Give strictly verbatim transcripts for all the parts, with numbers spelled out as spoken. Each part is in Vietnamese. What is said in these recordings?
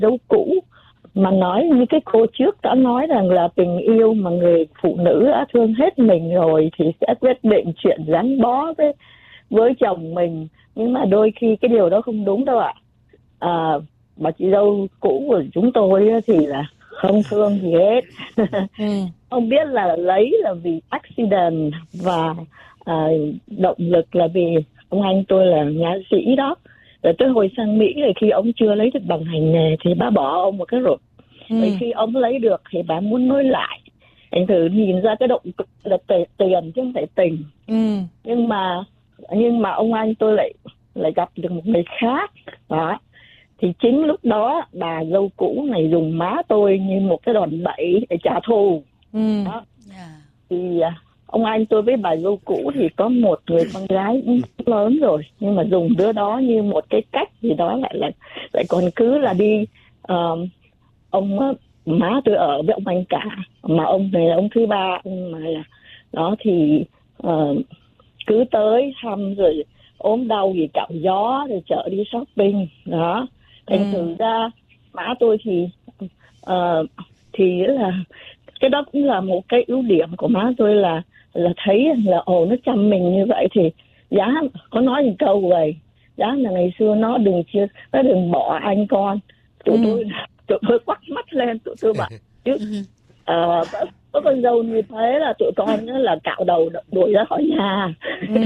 dâu cũ. Mà nói như cái cô trước đã nói rằng là tình yêu mà người phụ nữ đã thương hết mình rồi thì sẽ quyết định chuyện gắn bó với với chồng mình. Nhưng mà đôi khi cái điều đó không đúng đâu ạ. À, bà chị dâu cũ của chúng tôi thì là không thương gì hết. Ừ. Không biết là lấy là vì accident và à, động lực là vì ông anh tôi là nhạc sĩ đó. Rồi tới hồi sang Mỹ thì khi ông chưa lấy được bằng hành nghề thì bà bỏ ông một cái rồi. Ừ. Vậy khi ông lấy được thì bà muốn nối lại. Anh thử nhìn ra cái động lực là tiền chứ không phải tình. Ừ. Nhưng mà nhưng mà ông anh tôi lại lại gặp được một người khác đó. Thì chính lúc đó bà dâu cũ này dùng má tôi như một cái đòn bẩy để trả thù. Ừ. Đó. Yeah. Thì ông anh tôi với bà dâu cũ thì có một người con gái lớn rồi, nhưng mà dùng đứa đó như một cái cách gì đó lại là lại còn cứ là đi uh, ông má tôi ở với ông anh cả, mà ông này là ông thứ ba, ông mà là đó thì uh, cứ tới thăm rồi ốm đau gì cạo gió rồi chợ đi shopping đó. Thành Ừ. thử ra má tôi thì uh, thì là cái đó cũng là một cái ưu điểm của má tôi, là là thấy là ồ nó chăm mình như vậy thì giá có nói một câu vậy, giá là ngày xưa nó đừng chia nó đừng bỏ anh con. Tụi Ừ. tôi tụi tôi quắt mắt lên, tụi tôi bảo chứ ờ, có, có con dâu như thế là tụi con nó là cạo đầu đuổi ra khỏi nhà. Ừ.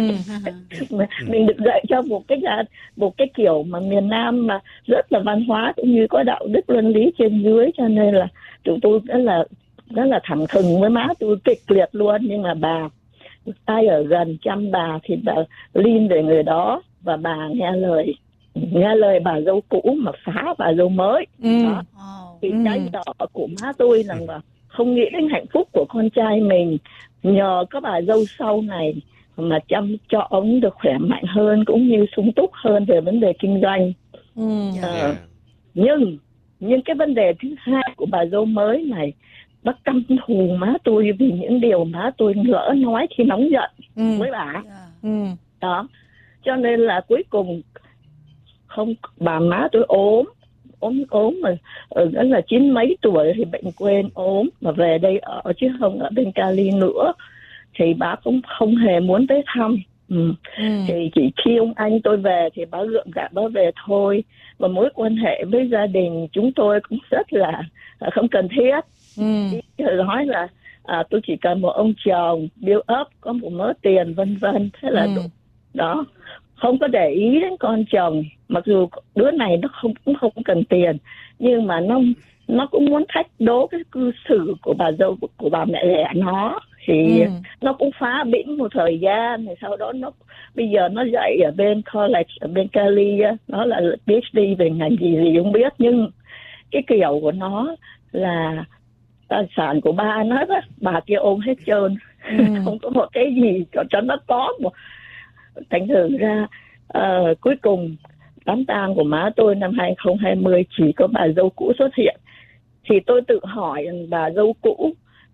Mình được dạy cho một cái một cái kiểu mà miền Nam mà rất là văn hóa cũng như có đạo đức luân lý trên dưới, cho nên là tụi tôi rất là rất là thẳng thừng với má tôi, kịch liệt luôn. Nhưng mà bà ai ở gần chăm bà thì bà lean về người đó, và bà nghe lời nghe lời bà dâu cũ mà phá bà dâu mới. Ừ. Đó. Oh. Thì Ừ. cái đó của má tôi là mà không nghĩ đến hạnh phúc của con trai mình, nhờ có bà dâu sau này mà chăm cho ông được khỏe mạnh hơn cũng như sung túc hơn về vấn đề kinh doanh. Ừ. Ờ, Yeah. nhưng nhưng cái vấn đề thứ hai của bà dâu mới này, bác căm thù má tôi vì những điều má tôi lỡ nói khi nóng giận Ừ. với bà. Yeah. Ừ. Đó, cho nên là cuối cùng không, bà má tôi ốm ốm ốm mà ở đó là chín mấy tuổi thì bệnh quên ốm mà về đây ở chứ không ở bên Cali nữa, thì bà cũng không hề muốn tới thăm. Ừ. Ừ. Thì chỉ khi ông anh tôi về thì bà gượng gạo bà về thôi. Và mối quan hệ với gia đình chúng tôi cũng rất là không cần thiết. Ừ. Nói là à, tôi chỉ cần một ông chồng build up, có một mớ tiền vân vân, thế là Ừ. đủ. Đó, không có để ý đến con chồng, mặc dù đứa này nó không cũng không cần tiền, nhưng mà nó nó cũng muốn thách đố cái cư xử của bà dâu của, của bà mẹ đẻ nó, thì Ừ. nó cũng phá bĩnh một thời gian. Thì sau đó nó bây giờ nó dạy ở bên college ở bên Cali á, nó là ph đê về ngành gì gì không biết, nhưng cái kiểu của nó là tài sản của ba nó đó, bà kia ôm hết trơn. Ừ. Không có một cái gì cho, cho nó có một. Thành thử ra uh, cuối cùng đám tang của má tôi năm hai không hai không chỉ có bà dâu cũ xuất hiện. Thì tôi tự hỏi bà dâu cũ,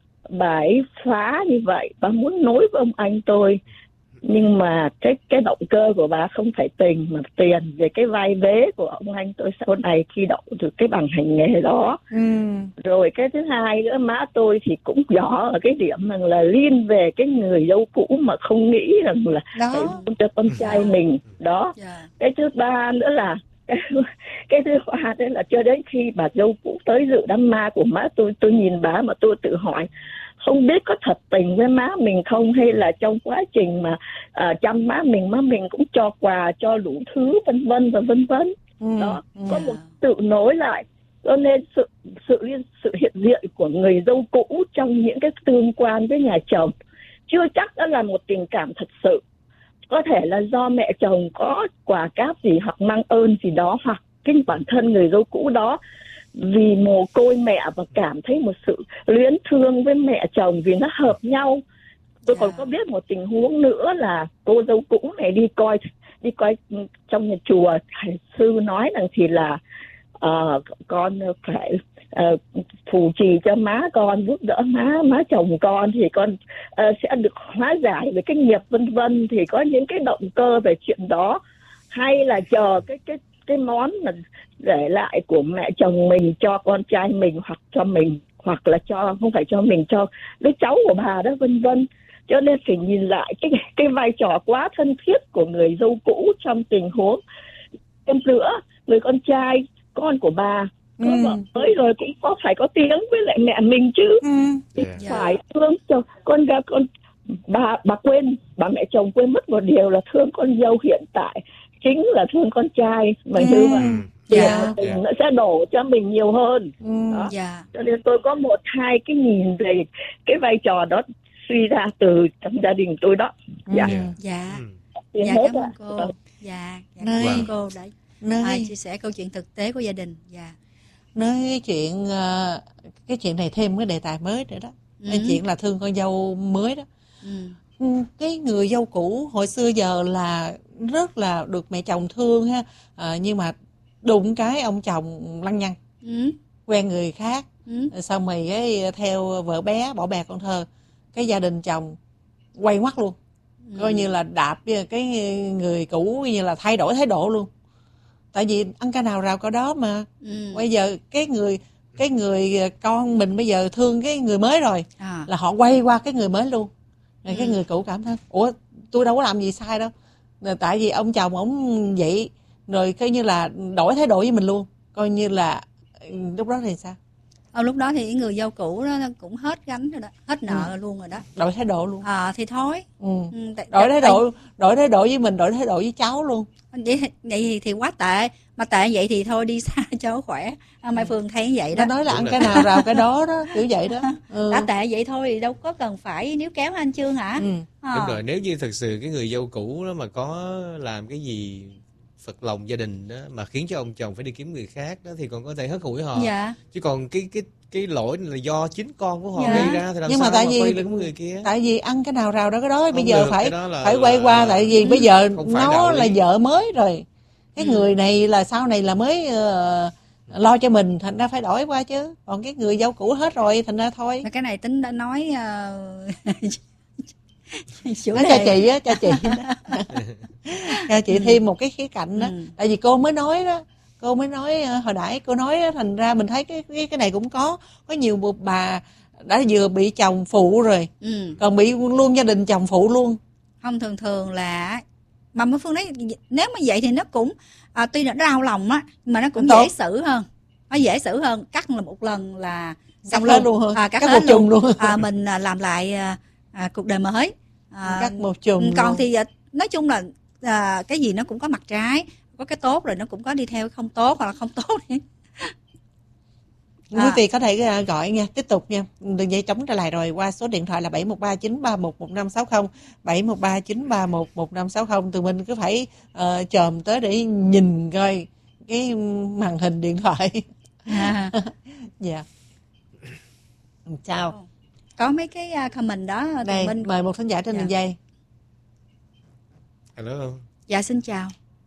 bà ấy phá như vậy, bà muốn nối với ông anh tôi, nhưng mà cái cái động cơ của bà không phải tình mà tiền, về cái vai vế của ông anh tôi sau này khi đậu được cái bằng hành nghề đó. Ừ. Rồi cái thứ hai nữa, má tôi thì cũng nhỏ ở cái điểm rằng là liên về cái người dâu cũ mà không nghĩ rằng là phải muốn cho con trai mình đó. Yeah. Cái thứ ba nữa là cái, cái thứ ba đấy là cho đến khi bà dâu cũ tới dự đám ma của má tôi, tôi nhìn bà mà tôi tự hỏi không biết có thật tình với má mình không, hay là trong quá trình mà uh, chăm má mình, má mình cũng cho quà, cho đủ thứ vân vân và vân vân. Ừ. Đó, Ừ. có một sự nối lại. Cho nên sự sự sự hiện diện của người dâu cũ trong những cái tương quan với nhà chồng chưa chắc đã là một tình cảm thật sự. Có thể là do mẹ chồng có quà cáp gì hoặc mang ơn gì đó, hoặc cái bản thân người dâu cũ đó vì mồ côi mẹ và cảm thấy một sự luyến thương với mẹ chồng vì nó hợp nhau. Tôi còn có biết một tình huống nữa là cô dâu cũ này đi coi đi coi trong nhà chùa, thầy sư nói rằng thì là uh, con phải uh, phù trì cho má con, giúp đỡ má má chồng con thì con uh, sẽ được hóa giải về cái nghiệp vân vân. Thì có những cái động cơ về chuyện đó, hay là chờ cái cái cái món mà để lại của mẹ chồng mình cho con trai mình, hoặc cho mình, hoặc là cho không phải cho mình, cho đứa cháu của bà đó, vân vân. Cho nên phải nhìn lại cái cái vai trò quá thân thiết của người dâu cũ trong tình huống thêm nữa. Người con trai, con của bà có ừ. vợ mới rồi cũng có phải có tiếng với lại mẹ mình chứ. ừ. Thì yeah. phải thương cho con ra con bà bà quên bà mẹ chồng quên mất một điều là thương con dâu hiện tại chính là thương con trai mà ừ. như vậy thì yeah. mình yeah. nó sẽ đổ cho mình nhiều hơn. ừ. Đó. Yeah. Cho nên tôi có một hai cái nhìn về cái vai trò đó suy ra từ trong gia đình tôi đó. Dạ. ừ. Dạ. Thì dạ cảm ơn cô. Đó. Dạ, dạ cảm ơn cô đã nơi... à, chia sẻ câu chuyện thực tế của gia đình. Dạ. Nói chuyện cái chuyện này thêm cái đề tài mới nữa đó. ừ. Cái chuyện là thương con dâu mới đó. ừ. Cái người dâu cũ hồi xưa giờ là rất là được mẹ chồng thương ha, à, nhưng mà đụng cái ông chồng lăng nhăng, ừ. quen người khác, ừ. xong rồi cái theo vợ bé bỏ bè con thơ, cái gia đình chồng quay ngoắt luôn, ừ. coi như là đạp cái người cũ như là thay đổi thái độ luôn. Tại vì ăn cái nào rào cái đó mà. ừ. Bây giờ cái người cái người con mình bây giờ thương cái người mới rồi, à. là họ quay qua cái người mới luôn. Rồi ừ. cái người cũ cảm thấy ủa tôi đâu có làm gì sai đâu, rồi tại vì ông chồng ổng vậy, rồi coi như là đổi thái độ với mình luôn, coi như là lúc đó thì sao? Ờ, lúc đó thì người dâu cũ đó cũng hết gánh rồi đó, hết nợ ừ. luôn rồi đó. Đổi thái độ luôn. À, thì thôi. Ừ. Ừ, tại, đổi thái độ, đổi thái độ với mình, đổi thái độ với cháu luôn. Vậy, vậy thì, thì quá tệ. Mà tệ vậy thì thôi đi xa cho khỏe. À, Mai Phương thấy vậy đó. Nó nói là ăn cái nào rào cái đó đó, kiểu vậy đó. Ừ. Đã tệ vậy thôi thì đâu có cần phải níu kéo anh Chương hả? Ừ. À. Đúng rồi, nếu như thật sự cái người dâu cũ đó mà có làm cái gì phật lòng gia đình đó mà khiến cho ông chồng phải đi kiếm người khác đó thì còn có thể hất hủi họ. Dạ. Chứ còn cái cái cái lỗi là do chính con của họ dạ. gây ra thì làm nhưng sao mà tại mà vì, quay lưng người kia. Tại vì ăn cái nào rào đó cái đó không bây giờ được, phải là, phải là, quay qua, tại vì bây giờ nó là vợ mới rồi. Cái ừ. người này là sau này là mới uh, lo cho mình, thành ra phải đổi qua chứ. Còn cái người dâu cũ hết rồi, thành ra thôi. Cái này tính đã nói uh... nói cho chị á, cho chị đó. Cho chị thêm một cái khía cạnh đó. Ừ. Tại vì cô mới nói đó, cô mới nói hồi nãy cô nói đó, thành ra mình thấy cái cái cái này cũng có có nhiều bà đã vừa bị chồng phụ rồi, ừ. còn bị luôn gia đình chồng phụ luôn. Không, thường thường là mà Mai Phương nói nếu mà vậy thì nó cũng à, tuy là nó đau lòng á, mà nó cũng dễ xử hơn, nó dễ xử hơn cắt là một lần là xong luôn, luôn hơn. À, cắt, cắt hết một chùm luôn, luôn. À, mình làm lại à, cuộc đời mới. À, cắt một chùm còn luôn. thì nói chung là à, cái gì nó cũng có mặt trái, có cái tốt rồi nó cũng có đi theo không tốt hoặc là không tốt. Quý vị có thể gọi nha, tiếp tục nha, đường dây trống trở lại rồi qua số điện thoại là bảy một ba chín ba một một năm sáu không, bảy một ba chín ba một một năm sáu không. Tụi mình cứ phải uh, chồm tới để nhìn coi cái màn hình điện thoại. À. Dạ. Chào. Có mấy cái comment đó. Đây, mình... mời một thính giả trên dạ. đường dây. Hello. Dạ xin chào.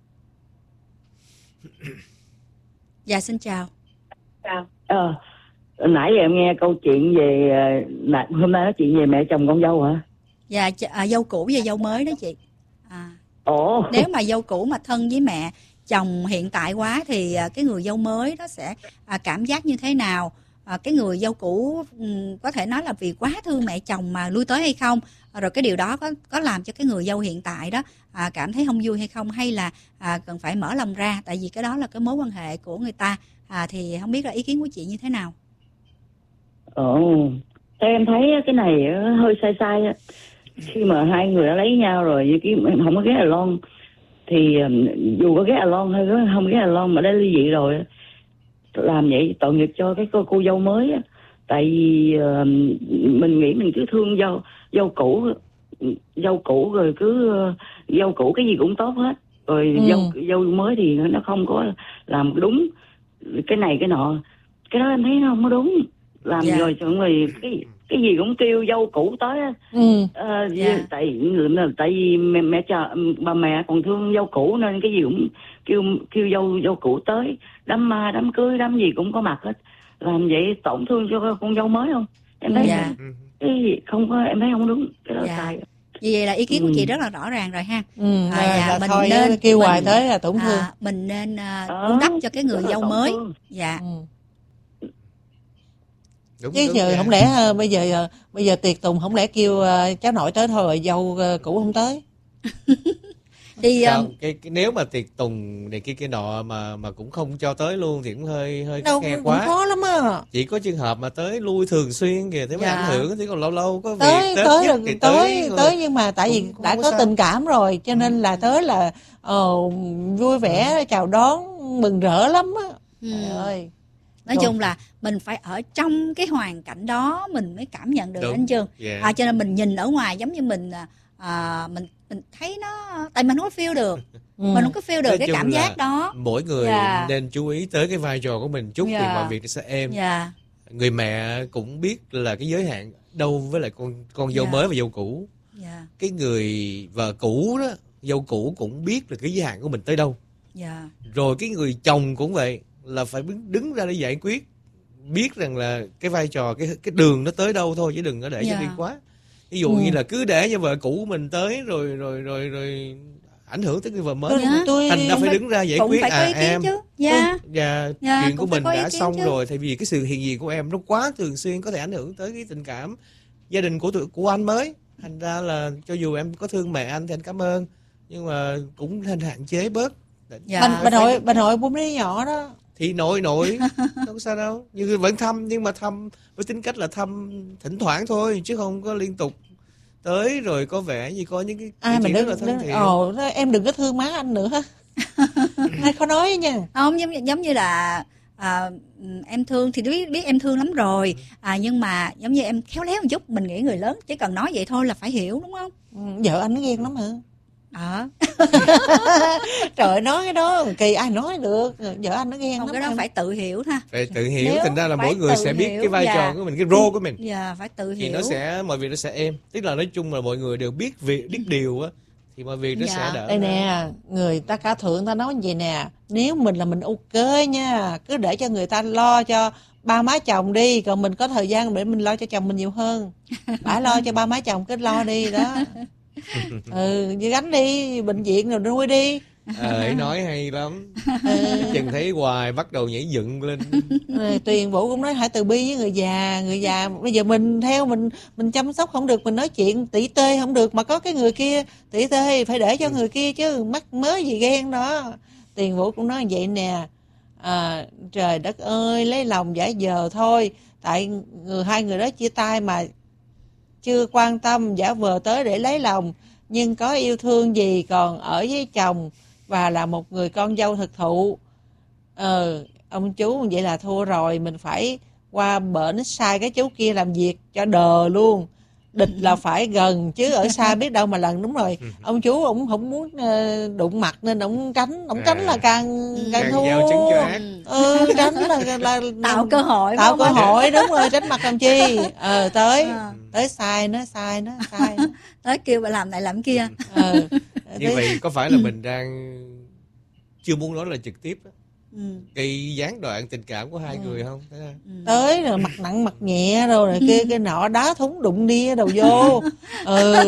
Dạ xin chào. Chào. Ờ, nãy giờ em nghe câu chuyện về nãy, hôm nay nói chuyện về mẹ chồng con dâu hả? Dạ, à, dâu cũ và dâu mới đó chị. À. Ồ. Nếu mà dâu cũ mà thân với mẹ chồng hiện tại quá thì cái người dâu mới đó sẽ à, cảm giác như thế nào? À, cái người dâu cũ um, có thể nói là vì quá thương mẹ chồng mà lui tới hay không, à, rồi cái điều đó có có làm cho cái người dâu hiện tại đó à, cảm thấy không vui hay không, hay là à, cần phải mở lòng ra, tại vì cái đó là cái mối quan hệ của người ta. À, thì không biết là ý kiến của chị như thế nào? Ồ, theo em thấy cái này hơi sai sai. Khi mà hai người đã lấy nhau rồi, như cái không có ghé along thì dù có ghé along hay không ghé along mà đã ly dị rồi, làm vậy tội nghiệp cho cái cô, cô dâu mới á. Tại vì uh, mình nghĩ mình cứ thương dâu dâu cũ dâu cũ rồi cứ uh, dâu cũ cái gì cũng tốt hết, rồi ừ. dâu dâu mới thì nó không có làm đúng cái này cái nọ, cái đó em thấy nó không có đúng. Làm yeah. rồi cho người cái cái gì cũng kêu dâu cũ tới á. Ừ. Uh, yeah. tại tại vì mẹ, mẹ chờ bà mẹ còn thương dâu cũ nên cái gì cũng kêu kêu dâu dâu cũ tới, đám ma đám cưới đám gì cũng có mặt hết. Làm vậy tổn thương cho con dâu mới không? Em thấy yeah. cái gì không có, em thấy không đúng, cái đó yeah. sai. Vì vậy là ý kiến của Ừ. chị rất là rõ ràng rồi ha. Ừ, À, là, dạ, là mình thôi nên- kêu hoài mình- tới là tổn thương. À, mình nên à, Đó, vun đắp cho cái người rất là dâu tổn mới. thương. Dạ. Ừ. Đúng, Chứ đúng giờ nha. không lẽ ờ, bây giờ ờ, bây giờ tiệc tùng không lẽ kêu ờ, cháu nội tới thôi rồi dâu ờ, cũ không tới. Thì à, Không, cái, cái nếu mà tiệc tùng này kia kia nọ mà mà cũng không cho tới luôn thì cũng hơi hơi Đâu khắt khe cũng quá. khó lắm á. Chỉ có trường hợp mà tới lui thường xuyên kìa thì mới Dạ. ảnh hưởng, thì còn lâu lâu có việc Tới Tết tới nhất là thì tới tới tới, rồi. nhưng mà tại vì Cũng không đã có có sao. tình cảm rồi cho nên là tới là ờ, vui vẻ chào đón mừng rỡ lắm á. Ừ. Trời ơi. nói Rồi. chung là mình phải ở trong cái hoàn cảnh đó mình mới cảm nhận được Đúng. anh Trương. Dạ. À, cho nên mình nhìn ở ngoài giống như mình à, mình mình thấy nó, tại mình không có feel được, Ừ. mình không có feel được Nói cái chung cảm là giác đó. Mỗi người Dạ. nên chú ý tới cái vai trò của mình chút thì Dạ. mọi việc nó sẽ êm. Dạ. Người mẹ cũng biết là cái giới hạn đâu với lại con con dâu Dạ. mới và dâu cũ. Dạ. Cái người vợ cũ đó, dâu cũ cũng biết là cái giới hạn của mình tới đâu. Dạ. Rồi cái người chồng cũng vậy, là phải đứng đứng ra để giải quyết, biết rằng là cái vai trò, cái cái đường nó tới đâu thôi, chứ đừng có để Dạ. cho đi quá. Ví dụ Ừ. như là cứ để cho vợ cũ của mình tới rồi rồi rồi rồi ảnh hưởng tới người vợ mới. Tôi, Dạ. tôi Thành ra phải phải- đứng ra giải Cũng quyết. phải có À ý kiến em, chứ. Dạ. và Dạ, chuyện của cũng phải mình có ý đã kiến xong chứ. rồi, tại vì cái sự hiện diện của em nó quá thường xuyên, có thể ảnh hưởng tới cái tình cảm gia đình của tụi của anh mới. Thành ra là cho dù em có thương mẹ anh thì anh cảm ơn, nhưng mà cũng nên hạn chế bớt. Dạ. bà, bà nội bà nội bốn đứa nhỏ đó. Thì nội nội không sao đâu, nhưng vẫn thăm, nhưng mà thăm với tính cách là thăm thỉnh thoảng thôi, chứ không có liên tục tới rồi có vẻ như có những cái Ai cử mà chỉ rất đừng, là thân đừng thiện. ồ đó, em đừng có thương má anh nữa. Hay khó nói nha. Không, giống giống như là à, ừm, em thương thì biết biết em thương lắm rồi, à, nhưng mà giống như em khéo léo một chút, mình nghĩ người lớn chỉ cần nói vậy thôi là phải hiểu, đúng không? Ừ, vợ anh nó ghen lắm hả? Ờ, Trời ơi, nói cái đó kỳ ai nói được. Vợ anh nó ghen không, lắm cái đó em. phải tự hiểu ha. Phải tự hiểu. Nếu Thành ra là phải mỗi người tự sẽ biết hiểu cái vai và- trò của mình, cái role của mình, Dạ, phải tự thì hiểu. nó sẽ mọi việc nó sẽ êm. Tức là nói chung là mọi người đều biết việc biết điều á, thì mọi việc nó Dạ. sẽ đỡ. Đây nè, người ta cao thượng ta nói như vậy nè, nếu mình là mình ok nha, cứ để cho người ta lo cho ba má chồng đi, còn mình có thời gian để mình lo cho chồng mình nhiều hơn. Bả lo cho ba má chồng cứ lo đi đó. Ừ, như gánh đi bệnh viện rồi nuôi đi. Ờ, ấy nói hay lắm. Ừ. Chừng thấy hoài bắt đầu nhảy dựng lên. Rồi, Tuyền Vũ cũng nói hãy từ bi với người già, người già bây giờ mình theo mình mình chăm sóc không được, mình nói chuyện tỉ tê không được, mà có cái người kia tỉ tê phải để cho người kia chứ, mắc mớ gì ghen đó. Tuyền Vũ cũng nói vậy nè, à, trời đất ơi, lấy lòng giả vờ thôi, tại người hai người đó chia tay mà chưa quan tâm, giả vờ tới để lấy lòng, nhưng có yêu thương gì còn ở với chồng và là một người con dâu thực thụ. Ờ, ông chú vậy là thua rồi, mình phải qua bển sai cái chú kia làm việc cho đờ luôn. Địch là phải gần chứ ở xa biết đâu mà lần. Đúng rồi, ông chú ông không muốn ờ, đụng mặt nên ông tránh, ông tránh là càng càng Càng thua. gieo trứng cho ác. Ừ, tránh là, là, là Tạo cơ hội, tạo phải cơ không anh? hội, đúng rồi, tránh mặt làm chi. Ờ, tới À. tới sai nó sai nó sai nó. Tới kêu bà làm này làm kia. Ờ, Như tới- vậy có phải là mình đang chưa muốn nói là trực tiếp á, Ừ. gây gián đoạn tình cảm của hai người không? Thấy không? Ừ. tới rồi mặt nặng mặt nhẹ rồi này kia cái nọ, đá thúng đụng đĩa đầu vô. Ừ.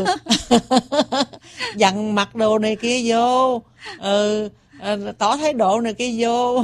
Dằn mặt đồ này kia vô. Ừ. À, tỏ thái độ này kia vô.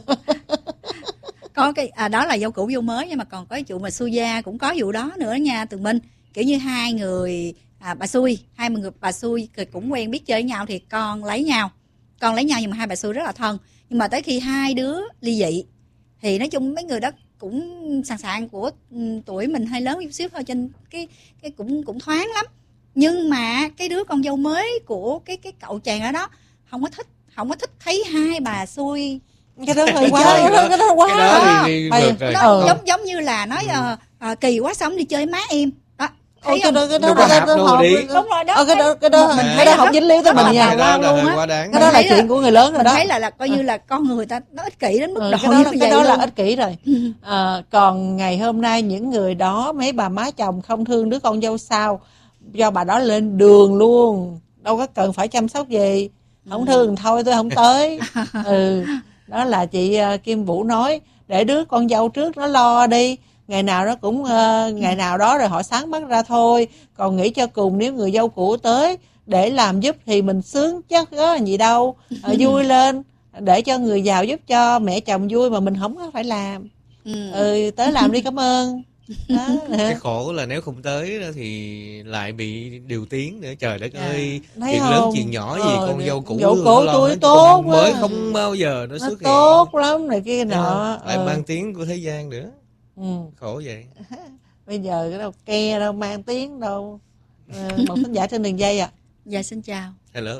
Có cái à, đó là dâu cũ dâu mới, nhưng mà còn có cái vụ mà xui gia cũng có vụ đó nữa nha Tường Minh. Kiểu như hai người à, bà xui, hai người bà xui cũng quen biết chơi với nhau thì con lấy nhau, con lấy nhau nhưng mà hai bà xui rất là thân. Nhưng mà tới khi hai đứa ly dị thì nói chung mấy người đó cũng sàn sàn của um, tuổi mình hơi lớn chút xíu thôi, cho nên cái cái cũng cũng thoáng lắm. Nhưng mà cái đứa con dâu mới của cái cái cậu chàng ở đó không có thích, không có thích thấy hai bà xui. Cái đó hơi Đi quá, chơi. cái đó, cái đó quá. Cái đó thì, thì Mày- ngược rồi. Nó Ừ. giống giống như là nói ờ, ờ, kỳ quá sống đi chơi má em đó. Ôi, Thấy cái không? đó cái đó Đâu có cái hợp đó đâu hợp- đi. Đúng rồi đó. Ờ, cái đó cái đó Mình cái thấy đó là không rất- dính líu tới rất mình là nha. Cái đó là luôn hơi á. quá đáng. Cái đó là Mình thấy chuyện của người lớn rồi Mình đó. thấy là là coi như là con người ta nó ích kỷ đến mức Ừ, độ cái đó, như là- vậy cái đó là luôn. ích kỷ rồi. À, còn ngày hôm nay những người đó, mấy bà má chồng không thương đứa con dâu sao, do bà đó lên đường luôn, đâu có cần phải chăm sóc gì, không thương thôi tôi không tới. Ừ, đó là chị uh, Kim Vũ nói, để đứa con dâu trước nó lo đi, ngày nào nó cũng uh, ngày nào đó rồi họ sáng mắt ra thôi. Còn nghĩ cho cùng nếu người dâu cũ tới để làm giúp thì mình sướng chứ có gì đâu, uh, vui lên để cho người giàu giúp cho mẹ chồng vui mà mình không có phải làm. Ừ, ừ tới làm đi, cảm ơn. Đó, cái khổ là nếu không tới thì lại bị điều tiếng nữa. Trời đất à, ơi, chuyện không? lớn chuyện nhỏ gì, ờ, con dâu cũ dâu cũ tôi tốt quá, mới không bao giờ nó, nó xuất hiện, tốt lắm này kia nọ, lại ờ. mang tiếng của thế gian nữa. Ừ. Khổ vậy. Bây giờ cái đâu ke đâu mang tiếng đâu. ờ, một khán giả trên đường dây ạ. À. Dạ xin chào. Hello.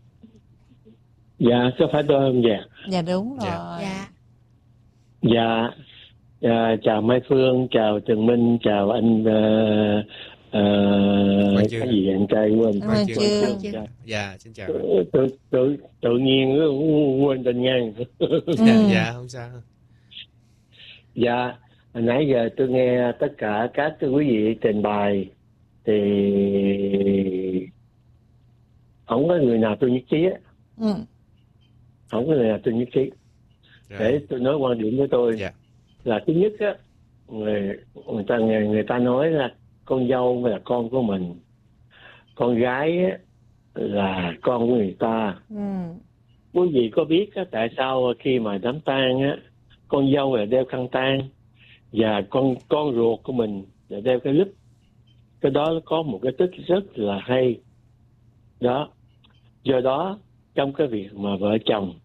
Dạ có phải tôi không dạ? Dạ đúng rồi. Dạ. Dạ. À, chào Mai Phương, chào Trần Minh, chào anh uh, uh, cái gì anh trai của anh Quang Chương. Dạ. Dạ xin chào. Tự, tự, tự, tự nhiên quên tên ngang. Dạ, dạ không sao. Dạ nãy giờ tôi nghe tất cả các quý vị trình bày thì không có người nào tôi nhất trí á. Ừ. Không có người nào tôi nhất trí. Rồi. Để tôi nói quan điểm của tôi. Dạ. Là thứ nhất á, người, người ta người, người ta nói là con dâu là con của mình, con gái á, là con của người ta. Ừ. Quý vị có biết á, tại sao khi mà đám tang á, con dâu là đeo khăn tang và con con ruột của mình là đeo cái lúp. Cái đó nó có một cái tích rất là hay. Đó. Do đó trong cái việc mà vợ chồng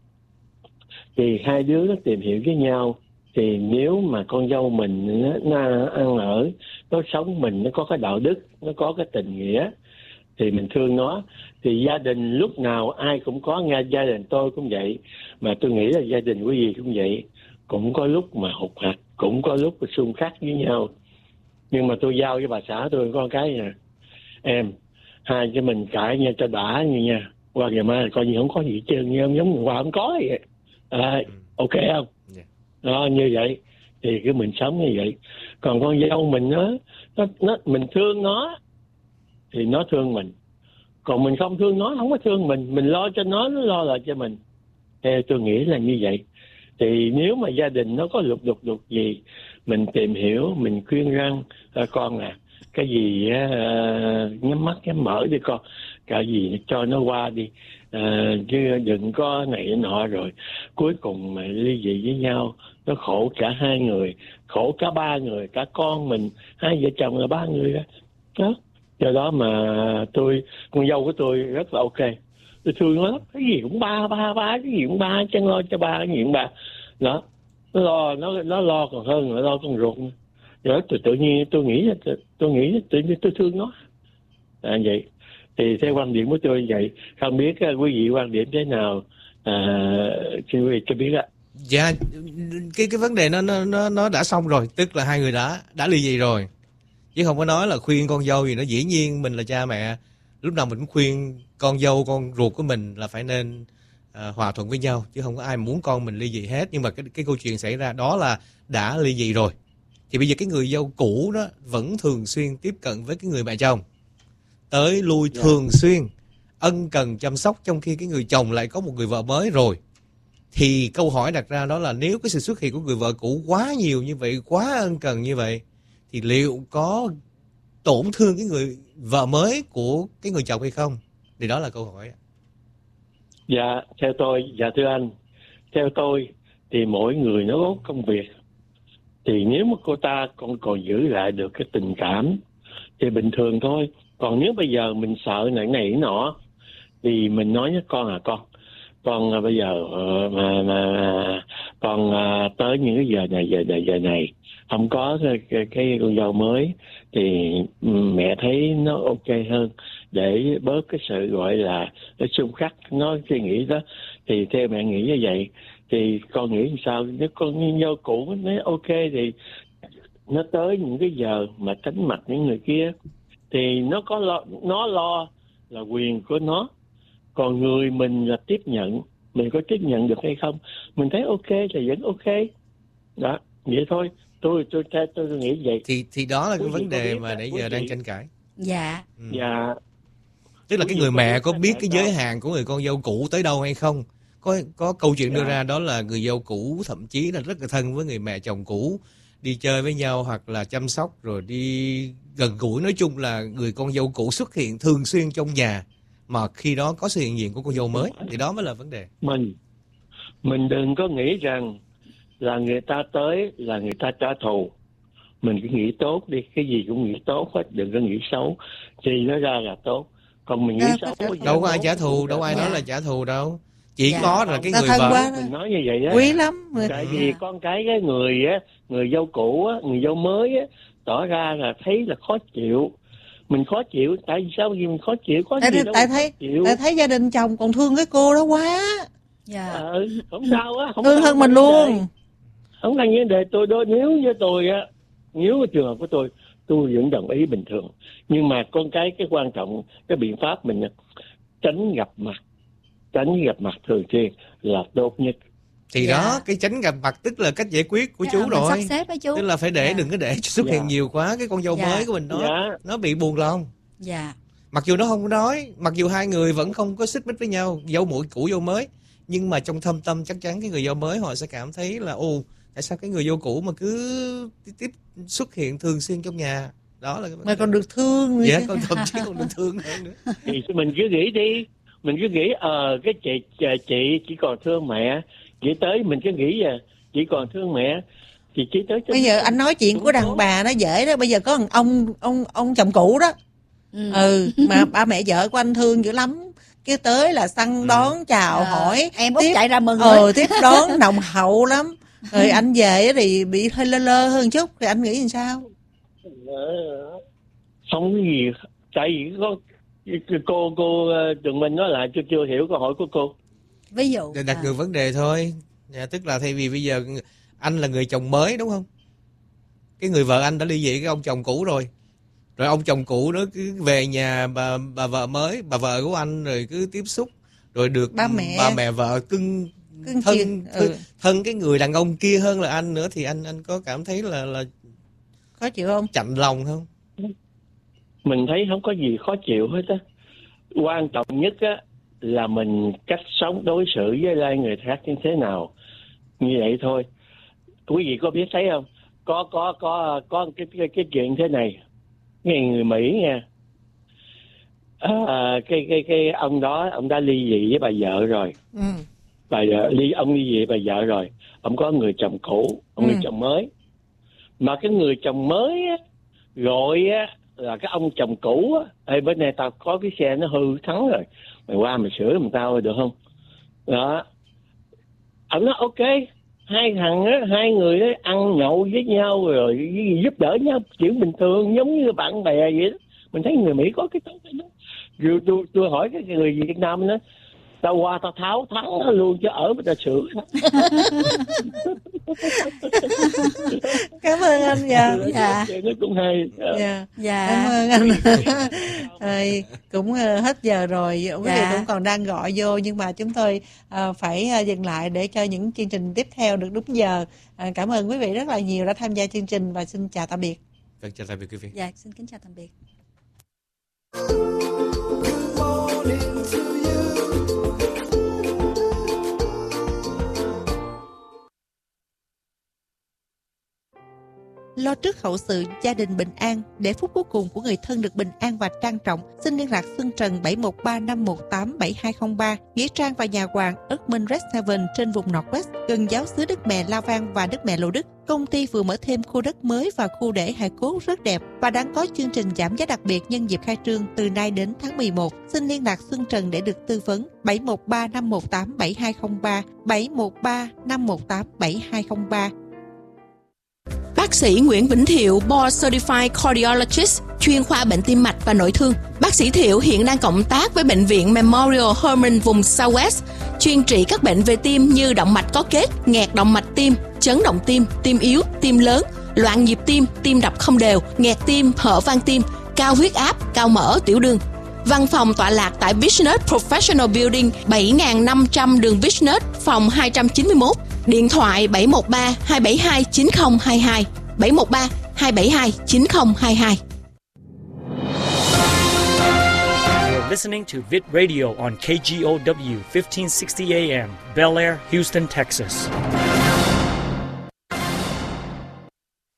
thì hai đứa nó tìm hiểu với nhau. Thì nếu mà con dâu mình nó, nó ăn ở, nó sống mình, nó có cái đạo đức, nó có cái tình nghĩa thì mình thương nó. Thì gia đình lúc nào ai cũng có, nghe gia đình tôi cũng vậy, mà tôi nghĩ là gia đình quý vị cũng vậy, cũng có lúc mà hụt hạt, cũng có lúc mà xung khắc với nhau. Nhưng mà tôi giao với bà xã tôi con cái nè, em hai cho mình cãi nha cho đã như nha, qua ngày mai coi như không có gì hết trơn, như giống như qua không có vậy. À, ok không? Đó, như vậy thì cứ mình sống như vậy. Còn con dâu mình nó, nó, nó mình thương nó thì nó thương mình, còn mình không thương nó, không có thương mình, mình lo cho nó, nó lo lại cho mình. Theo tôi nghĩ là như vậy. Thì nếu mà gia đình nó có lục đục đục gì, mình tìm hiểu, mình khuyên răng à, con à, cái gì á, à, nhắm mắt nhắm mở đi con, cái gì cho nó qua đi, à, chứ đừng có này nọ rồi cuối cùng mà ly dị với nhau, nó khổ cả hai người, khổ cả ba người, cả con mình, hai vợ chồng là ba người đó. Đó. Do đó mà tôi, con dâu của tôi rất là ok, tôi thương nó lắm, cái gì cũng ba ba ba, cái gì cũng ba, chẳng lo cho ba, cái gì cũng ba. Đó, nó lo, nó nó lo còn hơn nó lo con ruột. Đó, tôi tự nhiên tôi nghĩ là tôi, tôi nghĩ tự nhiên tôi thương nó. À, vậy thì theo quan điểm của tôi vậy, không biết uh, quý vị quan điểm thế nào, à, xin quý vị cho biết ạ. Dạ, cái cái vấn đề nó nó nó nó đã xong rồi, tức là hai người đã đã ly dị rồi, chứ không có nói là khuyên con dâu gì. Nó dĩ nhiên mình là cha mẹ, lúc nào mình cũng khuyên con dâu con ruột của mình là phải nên uh, hòa thuận với nhau, chứ không có ai muốn con mình ly dị hết. Nhưng mà cái cái câu chuyện xảy ra đó là đã ly dị rồi, thì bây giờ cái người dâu cũ đó vẫn thường xuyên tiếp cận với cái người mẹ chồng, tới lui yeah. thường xuyên, ân cần chăm sóc, trong khi cái người chồng lại có một người vợ mới rồi. Thì câu hỏi đặt ra đó là nếu cái sự xuất hiện của người vợ cũ quá nhiều như vậy, quá ân cần như vậy, thì liệu có tổn thương cái người vợ mới của cái người chồng hay không? Thì đó là câu hỏi. Dạ, theo tôi, dạ thưa anh, theo tôi thì mỗi người nó có công việc. Thì nếu mà cô ta còn còn giữ lại được cái tình cảm thì bình thường thôi. Còn nếu bây giờ mình sợ này này nọ thì mình nói với con à con, con à, bây giờ mà, mà con à, tới những cái giờ này giờ này giờ này không có cái, cái, cái con dâu mới thì mẹ thấy nó ok hơn, để bớt cái sự gọi là cái xung khắc, nó suy nghĩ đó. Thì theo mẹ nghĩ như vậy, thì con nghĩ sao? Nếu con dâu cũ nói ok thì nó tới những cái giờ mà tránh mặt những người kia thì nó có lo, nó lo là quyền của nó. Còn người mình là tiếp nhận, mình có tiếp nhận được hay không, mình thấy ok thì vẫn ok. Đó, vậy thôi. Tôi tôi tôi, tôi, tôi nghĩ vậy. Thì thì đó là cái vấn đề mà nãy giờ đang tranh cãi. Dạ. Ừ. Dạ. Tức là cái người mẹ có biết cái giới hạn của người con dâu cũ tới đâu hay không? Có có câu chuyện đưa ra đó là người dâu cũ thậm chí là rất là thân với người mẹ chồng cũ, đi chơi với nhau hoặc là chăm sóc rồi đi gần gũi, nói chung là người con dâu cũ xuất hiện thường xuyên trong nhà, mà khi đó có sự hiện diện của con dâu mới thì đó mới là vấn đề. Mình mình đừng có nghĩ rằng là người ta tới là người ta trả thù. Mình cứ nghĩ tốt đi, cái gì cũng nghĩ tốt hết, đừng có nghĩ xấu thì nó ra là tốt. Còn mình nghĩ à, xấu có đâu có ai trả thù, đâu ai nói là trả thù đâu, chỉ dạ. có là cái Ta người thân vợ quá. Mình nói như vậy á, Quý lắm. tại vì con cái cái người á, người dâu cũ á, người dâu mới á, tỏ ra là thấy là khó chịu. Mình khó chịu, tại vì sao vì mình khó chịu, có tại, gì đâu tại mà thấy khó chịu. tại thấy gia đình chồng còn thương cái cô đó quá. Dạ. Ờ, không sao á, không Thương sao, hơn mình vấn luôn. đề. Không là vấn đề tôi đó, nếu với tôi á, nếu với trường hợp của tôi, tôi vẫn đồng ý bình thường. Nhưng mà con cái cái quan trọng, cái biện pháp mình tránh gặp mặt, tránh gặp mặt thường xuyên là tốt nhất. thì Dạ. đó, cái tránh gặp mặt tức là cách giải quyết của Dạ, chú mình rồi. sắp xếp đó chú. Tức là phải để Dạ. đừng có để xuất Dạ. hiện nhiều quá, cái con dâu Dạ. mới của mình nó Dạ. nó bị buồn lòng. Dạ. Mặc dù nó không có nói, mặc dù hai người vẫn không có xích mích với nhau, dâu mũi cũ dâu mới, nhưng mà trong thâm tâm chắc chắn cái người dâu mới họ sẽ cảm thấy là ồ, tại sao cái người dâu cũ mà cứ tiếp xuất hiện thường xuyên trong nhà. Đó là cái vấn Mà đề. còn được thương nữa. Dạ, còn thậm chí còn được thương hơn nữa. Thì mình cứ nghĩ đi, mình cứ nghĩ ờ cái chị chị chỉ còn thương mẹ, chị tới mình cứ nghĩ à chỉ còn thương mẹ thì chị tới. Bây giờ anh nói chuyện của đàn bà nó dễ đó. Bây giờ có thằng ông ông ông chồng cũ đó. Ừ. Ừ, mà ba mẹ vợ của anh thương dữ lắm. Cái tới là săn đón chào Ờ, hỏi. em Út tiếp, chạy ra mừng Ờ rồi. tiếp đón nồng hậu lắm. Rồi anh về thì bị hơi lơ lơ hơn chút. Thì anh nghĩ làm sao? Không cái gì, tại vì có cô cô Trường Minh nói lại, tôi chưa hiểu câu hỏi của cô. Ví dụ Để đặt à. ngược vấn đề thôi. Dạ, tức là thay vì bây giờ anh là người chồng mới đúng không? Cái người vợ anh đã ly dị cái ông chồng cũ rồi. Rồi ông chồng cũ nó cứ về nhà bà bà vợ mới, bà vợ của anh rồi cứ tiếp xúc, rồi được Ba mẹ. bà mẹ vợ cưng Cưng thân chiều, thân, ừ. thân cái người đàn ông kia hơn là anh nữa, thì anh anh có cảm thấy là là Khó chịu không? chạnh lòng không? Mình thấy không có gì khó chịu hết á. Quan trọng nhất á là mình cách sống đối xử với lại người khác như thế nào, như vậy thôi. Quý vị có biết thấy không, có có có có cái cái, cái chuyện thế này, người người Mỹ nha, à, cái cái cái ông đó ông đã ly dị với bà vợ rồi. Ừ. Bà vợ ly ông ly dị bà vợ rồi, ông có người chồng cũ, ông Ừ. người chồng mới. Mà cái người chồng mới á, gọi á là cái ông chồng cũ á, ê bên này tao có cái xe nó hư thắng rồi, mày qua mày sửa giùm tao được không? Đó, ông nói ok, hai thằng á, hai người đó ăn nhậu với nhau rồi giúp đỡ nhau chuyện bình thường giống như bạn bè vậy đó. Mình thấy người Mỹ có cái tốt đó. Rồi tôi tôi hỏi cái người Việt Nam đó, tao qua tao tháo thắng nó luôn chứ ở mà tao sửa. Cảm ơn anh. Dạ. Dạ. Nó cũng hay. Dạ. Dạ. Cảm ơn anh. Rồi, cũng uh, hết giờ rồi. Quý vị Dạ. cũng còn đang gọi vô, nhưng mà chúng tôi uh, phải uh, dừng lại để cho những chương trình tiếp theo được đúng giờ. Uh, cảm ơn quý vị rất là nhiều đã tham gia chương trình và xin chào tạm biệt. Vâng, chào tạm biệt quý vị. Dạ, xin kính chào tạm biệt. Lo trước hậu sự, gia đình bình an, để phút cuối cùng của người thân được bình an và trang trọng. Xin liên lạc Xuân Trần bảy một ba năm một tám bảy hai không ba, nghĩa trang và nhà hoàng Ước Minh Red Seven trên vùng Northwest, gần giáo xứ Đức Mẹ La Vang và Đức Mẹ Lộ Đức. Công ty vừa mở thêm khu đất mới và khu để hài cốt rất đẹp và đang có chương trình giảm giá đặc biệt nhân dịp khai trương từ nay đến tháng mười một. Xin liên lạc Xuân Trần để được tư vấn. bảy một ba năm một tám bảy hai không ba, bảy một ba năm một tám bảy hai không ba. Bác sĩ Nguyễn Vĩnh Thiệu, Board Certified Cardiologist, chuyên khoa bệnh tim mạch và nội thương. Bác sĩ Thiệu hiện đang cộng tác với Bệnh viện Memorial Hermann vùng Southwest, chuyên trị các bệnh về tim như động mạch có kết, nghẹt động mạch tim, chấn động tim, tim yếu, tim lớn, loạn nhịp tim, tim đập không đều, nghẹt tim, hở van tim, cao huyết áp, cao mỡ, tiểu đường. Văn phòng tọa lạc tại Business Professional Building bảy nghìn năm trăm đường Business, phòng hai trăm chín mươi mốt. Điện thoại bảy một ba hai bảy hai chín không hai hai, bảy một ba hai bảy hai chín không hai hai. You're listening to Vit Radio on K G O W fifteen sixty A M, Bel Air, Houston, Texas.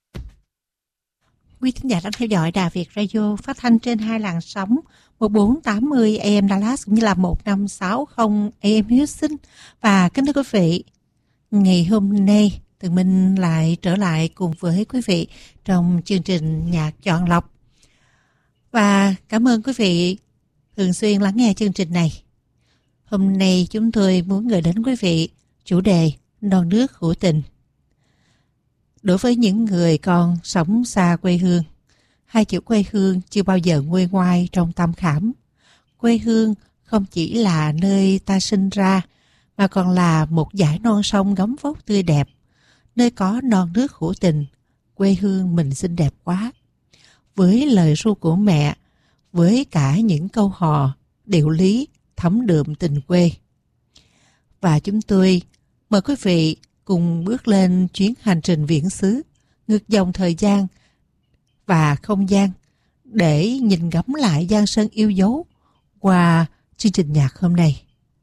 Quý thính giả đang theo dõi Đài Việt Radio phát thanh trên hai làn sóng một bốn tám mươi A M Dallas cũng như là một năm sáu không A M Houston. Và kính thưa quý vị, ngày hôm nay Tường Minh lại trở lại cùng với quý vị trong chương trình Nhạc Chọn Lọc. Và cảm ơn quý vị thường xuyên lắng nghe chương trình này. Hôm nay chúng tôi muốn gửi đến quý vị chủ đề Non nước hữu tình. Đối với những người còn sống xa quê hương, hai chữ quê hương chưa bao giờ nguôi ngoai trong tâm khảm. Quê hương không chỉ là nơi ta sinh ra, mà còn là một dải non sông gấm vóc tươi đẹp, nơi có non nước hữu tình. Quê hương mình xinh đẹp quá. Với lời ru của mẹ, với cả những câu hò, điệu lý thấm đượm tình quê. Và chúng tôi mời quý vị cùng bước lên chuyến hành trình viễn xứ, ngược dòng thời gian và không gian để nhìn ngắm lại Giang Sơn yêu dấu qua chương trình nhạc hôm nay.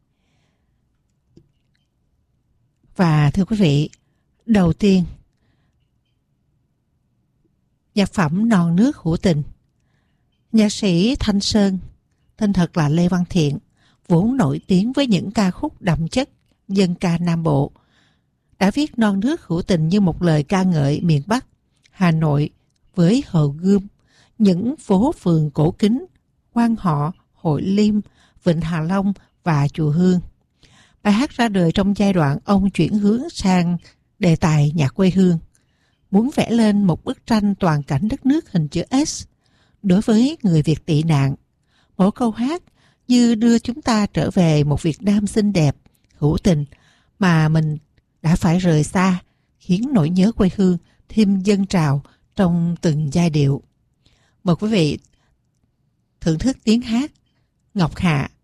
Và thưa quý vị, đầu tiên, nhạc phẩm Non nước hữu tình. Nhạc sĩ Thanh Sơn, tên thật là Lê Văn Thiện, vốn nổi tiếng với những ca khúc đậm chất dân ca Nam Bộ, đã viết Non nước hữu tình như một lời ca ngợi miền Bắc, Hà Nội với Hồ Gươm, những phố phường cổ kính, Quan Họ, Hội Liêm, Vịnh Hạ Long và Chùa Hương. Bài hát ra đời trong giai đoạn ông chuyển hướng sang đề tài nhạc quê hương, muốn vẽ lên một bức tranh toàn cảnh đất nước hình chữ S. Đối với người Việt tị nạn, mỗi câu hát như đưa chúng ta trở về một Việt Nam xinh đẹp, hữu tình mà mình đã phải rời xa, khiến nỗi nhớ quê hương thêm dâng trào trong từng giai điệu. Mời quý vị thưởng thức tiếng hát Ngọc Hạ,